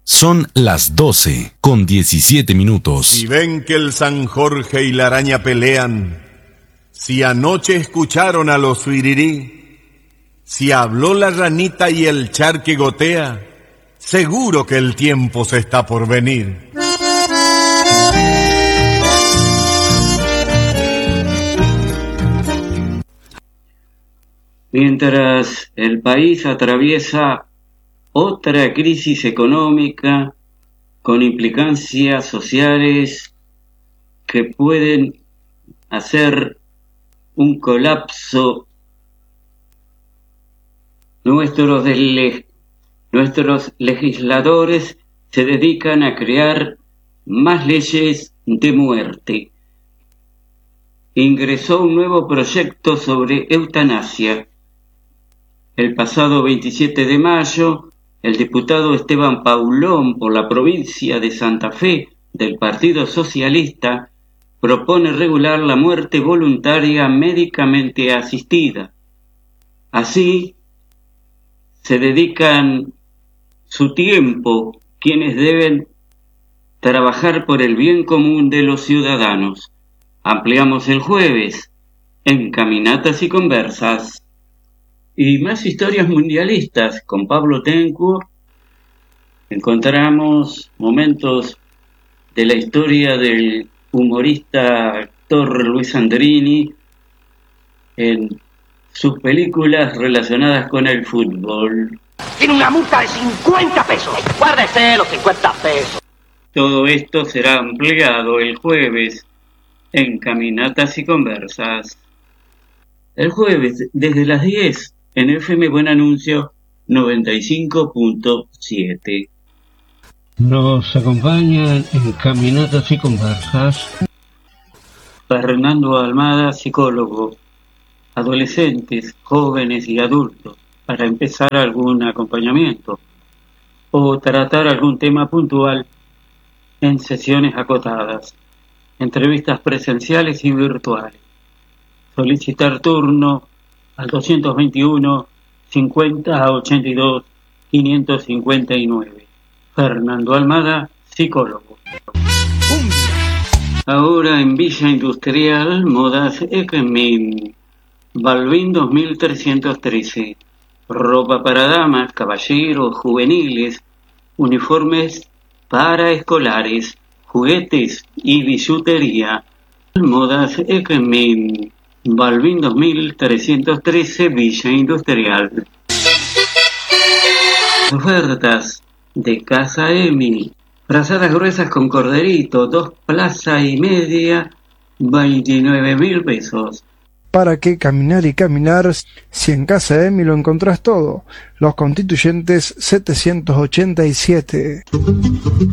Son las 12:17. Si ven que el San Jorge y la araña pelean, si anoche escucharon a los suirirí, si habló la ranita y el charque gotea, seguro que el tiempo se está por venir. Mientras el país atraviesa otra crisis económica con implicancias sociales que pueden hacer un colapso, nuestros legisladores se dedican a crear más leyes de muerte. Ingresó un nuevo proyecto sobre eutanasia. El pasado 27 de mayo, el diputado Esteban Paulón, por la provincia de Santa Fe, del Partido Socialista, propone regular la muerte voluntaria médicamente asistida. Así, se dedican su tiempo quienes deben trabajar por el bien común de los ciudadanos. Ampliamos el jueves en Caminatas y Conversas. Y más historias mundialistas con Pablo Tencourt. Encontramos momentos de la historia del humorista actor Luis Andrini en sus películas relacionadas con el fútbol. Tiene una multa de 50 pesos. Guárdese los 50 pesos. Todo esto será ampliado el jueves en Caminatas y Conversas. El jueves, desde las 10, en FM Buen Anuncio 95.7. Nos acompañan en Caminatas y Conversas Fernando Almada, psicólogo, adolescentes, jóvenes y adultos, para empezar algún acompañamiento o tratar algún tema puntual en sesiones acotadas, entrevistas presenciales y virtuales. Solicitar turno al 221 50 82 559. Fernando Almada, psicólogo. Ahora en Villa Industrial, Modas Ekmin, Balbín 2313. Ropa para damas, caballeros, juveniles, uniformes para escolares, juguetes y billutería. Modas Ekmin, Balbín 2313, Villa Industrial. Ofertas de Casa Emi. Frazadas gruesas con corderito, 2 plaza y media, 29.000 pesos. ¿Para qué caminar y caminar si en Casa Emi lo encontrás todo? Los Constituyentes 787.